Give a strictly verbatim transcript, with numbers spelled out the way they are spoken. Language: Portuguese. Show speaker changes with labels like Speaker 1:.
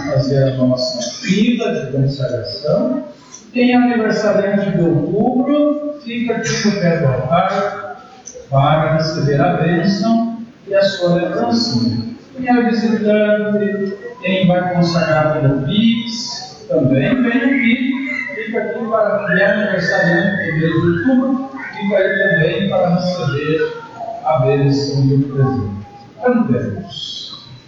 Speaker 1: fazer a nossa fila de consagração. Quem é aniversariante de outubro, fica aqui no pé do altar para receber a bênção e a sua lembrancinha. Quem é visitante, quem vai consagrar pelo Pix, também vem aqui, fica aqui para quem é aniversariante do mês de outubro, fica aí também para receber a bênção e o presente. Cantemos.